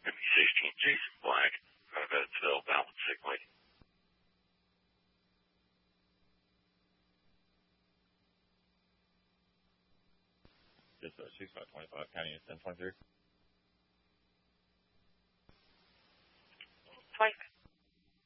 MB-16 Jason Black, Evansville, Ballard Sigley. Just 6525, county is 1023. 25.